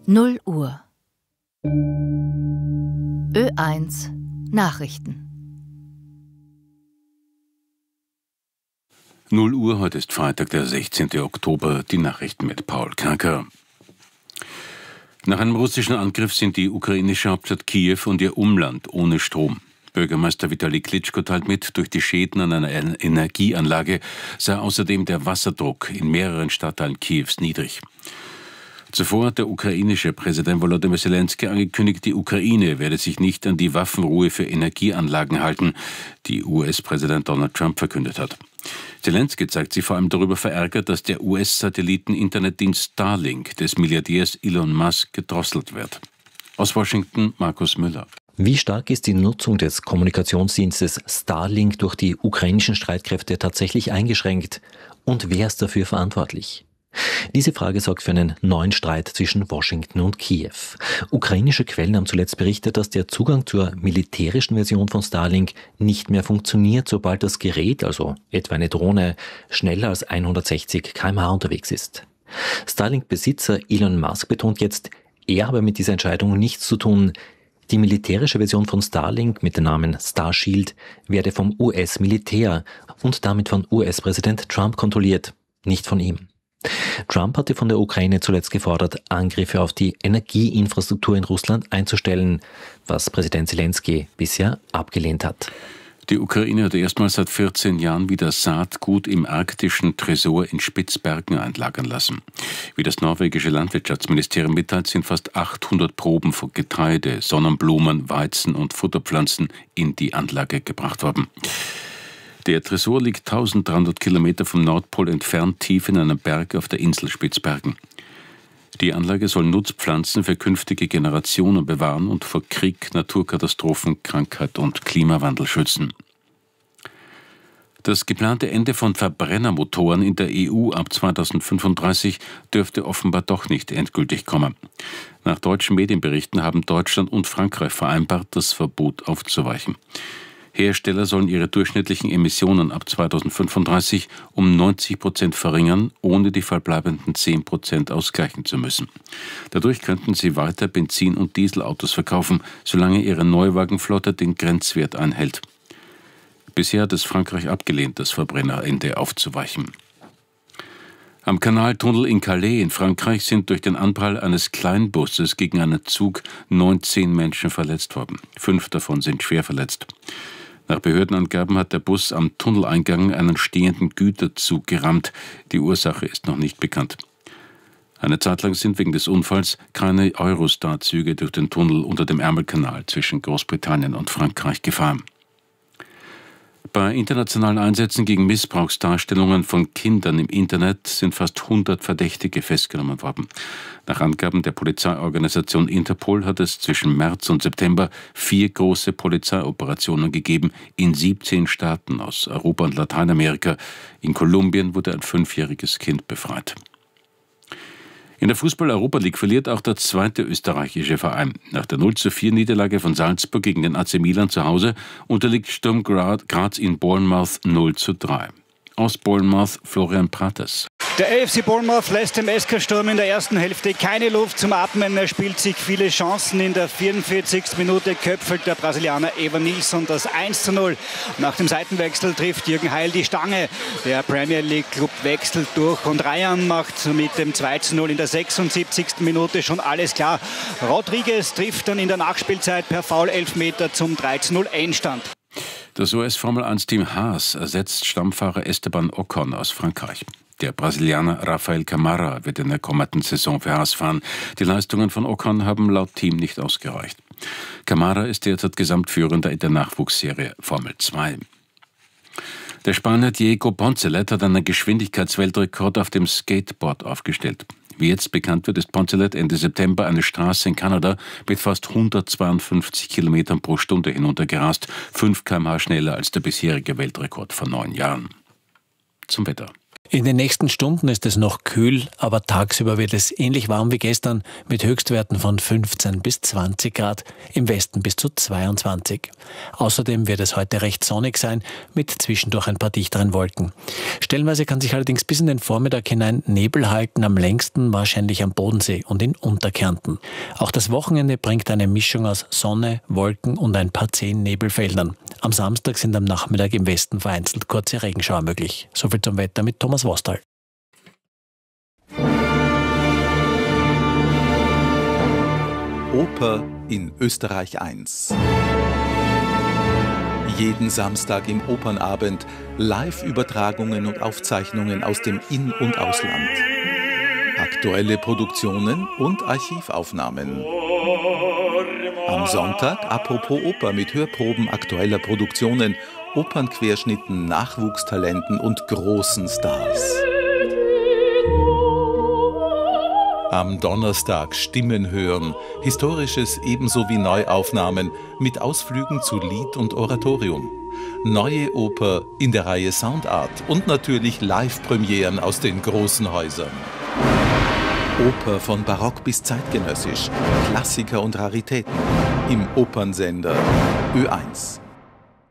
0 Uhr. Ö1 Nachrichten. 0 Uhr, heute ist Freitag, der 16. Oktober, die Nachrichten mit Paul Kerker. Nach einem russischen Angriff sind die ukrainische Hauptstadt Kiew und ihr Umland ohne Strom. Bürgermeister Vitali Klitschko teilt mit, durch die Schäden an einer Energieanlage sei außerdem der Wasserdruck in mehreren Stadtteilen Kiews niedrig. Zuvor hat der ukrainische Präsident Volodymyr Zelensky angekündigt, die Ukraine werde sich nicht an die Waffenruhe für Energieanlagen halten, die US-Präsident Donald Trump verkündet hat. Zelensky zeigt sich vor allem darüber verärgert, dass der US-Satelliten-Internetdienst Starlink des Milliardärs Elon Musk gedrosselt wird. Aus Washington, Markus Müller. Wie stark ist die Nutzung des Kommunikationsdienstes Starlink durch die ukrainischen Streitkräfte tatsächlich eingeschränkt? Und wer ist dafür verantwortlich? Diese Frage sorgt für einen neuen Streit zwischen Washington und Kiew. Ukrainische Quellen haben zuletzt berichtet, dass der Zugang zur militärischen Version von Starlink nicht mehr funktioniert, sobald das Gerät, also etwa eine Drohne, schneller als 160 km/h unterwegs ist. Starlink-Besitzer Elon Musk betont jetzt, er habe mit dieser Entscheidung nichts zu tun. Die militärische Version von Starlink mit dem Namen Starshield werde vom US-Militär und damit von US-Präsident Trump kontrolliert, nicht von ihm. Trump hatte von der Ukraine zuletzt gefordert, Angriffe auf die Energieinfrastruktur in Russland einzustellen, was Präsident Zelensky bisher abgelehnt hat. Die Ukraine hat erstmals seit 14 Jahren wieder Saatgut im arktischen Tresor in Spitzbergen einlagern lassen. Wie das norwegische Landwirtschaftsministerium mitteilt, sind fast 800 Proben von Getreide, Sonnenblumen, Weizen und Futterpflanzen in die Anlage gebracht worden. Der Tresor liegt 1300 Kilometer vom Nordpol entfernt, tief in einem Berg auf der Insel Spitzbergen. Die Anlage soll Nutzpflanzen für künftige Generationen bewahren und vor Krieg, Naturkatastrophen, Krankheit und Klimawandel schützen. Das geplante Ende von Verbrennermotoren in der EU ab 2035 dürfte offenbar doch nicht endgültig kommen. Nach deutschen Medienberichten haben Deutschland und Frankreich vereinbart, das Verbot aufzuweichen. Hersteller sollen ihre durchschnittlichen Emissionen ab 2035 um 90% verringern, ohne die verbleibenden 10% ausgleichen zu müssen. Dadurch könnten sie weiter Benzin- und Dieselautos verkaufen, solange ihre Neuwagenflotte den Grenzwert einhält. Bisher hat es Frankreich abgelehnt, das Verbrennerende aufzuweichen. Am Kanaltunnel in Calais in Frankreich sind durch den Anprall eines Kleinbusses gegen einen Zug 19 Menschen verletzt worden. 5 davon sind schwer verletzt. Nach Behördenangaben hat der Bus am Tunneleingang einen stehenden Güterzug gerammt. Die Ursache ist noch nicht bekannt. Eine Zeit lang sind wegen des Unfalls keine Eurostar-Züge durch den Tunnel unter dem Ärmelkanal zwischen Großbritannien und Frankreich gefahren. Bei internationalen Einsätzen gegen Missbrauchsdarstellungen von Kindern im Internet sind fast 100 Verdächtige festgenommen worden. Nach Angaben der Polizeiorganisation Interpol hat es zwischen März und September 4 große Polizeioperationen gegeben in 17 Staaten aus Europa und Lateinamerika. In Kolumbien wurde ein 5-jähriges Kind befreit. In der Fußball-Europa League verliert auch der zweite österreichische Verein. Nach der 0:4-Niederlage von Salzburg gegen den AC Milan zu Hause unterliegt Sturm Graz in Bournemouth 0:3. Aus Bournemouth Florian Prates. Der AFC Bournemouth lässt dem SK Sturm in der ersten Hälfte keine Luft zum Atmen. Er spielt sich viele Chancen. In der 44. Minute köpfelt der Brasilianer Evan Nilsson das 1:0. Nach dem Seitenwechsel trifft Jürgen Heil die Stange. Der Premier League Club wechselt durch und Ryan macht mit dem 2:0 in der 76. Minute schon alles klar. Rodriguez trifft dann in der Nachspielzeit per Foul-Elfmeter zum 3:0 Endstand. Das US-Formel-1-Team Haas ersetzt Stammfahrer Esteban Ocon aus Frankreich. Der Brasilianer Rafael Camara wird in der kommenden Saison für Haas fahren. Die Leistungen von Ocon haben laut Team nicht ausgereicht. Camara ist derzeit Gesamtführender in der Nachwuchsserie Formel 2. Der Spanier Diego Poncelet hat einen Geschwindigkeitsweltrekord auf dem Skateboard aufgestellt. Wie jetzt bekannt wird, ist Poncelet Ende September eine Straße in Kanada mit fast 152 Kilometern pro Stunde hinuntergerast, 5 km/h schneller als der bisherige Weltrekord vor 9 Jahren. Zum Wetter. In den nächsten Stunden ist es noch kühl, aber tagsüber wird es ähnlich warm wie gestern mit Höchstwerten von 15 bis 20 Grad, im Westen bis zu 22. Außerdem wird es heute recht sonnig sein, mit zwischendurch ein paar dichteren Wolken. Stellenweise kann sich allerdings bis in den Vormittag hinein Nebel halten, am längsten wahrscheinlich am Bodensee und in Unterkärnten. Auch das Wochenende bringt eine Mischung aus Sonne, Wolken und ein paar zähen Nebelfeldern. Am Samstag sind am Nachmittag im Westen vereinzelt kurze Regenschauer möglich. Soviel zum Wetter mit Thomas Wostal. Oper in Österreich 1. Jeden Samstag im Opernabend Live-Übertragungen und Aufzeichnungen aus dem In- und Ausland. Aktuelle Produktionen und Archivaufnahmen. Am Sonntag Apropos Oper mit Hörproben aktueller Produktionen, Opernquerschnitten, Nachwuchstalenten und großen Stars. Am Donnerstag Stimmen hören, Historisches ebenso wie Neuaufnahmen mit Ausflügen zu Lied und Oratorium. Neue Oper in der Reihe Soundart und natürlich Live-Premieren aus den großen Häusern. Oper von Barock bis zeitgenössisch, Klassiker und Raritäten im Opernsender Ö1.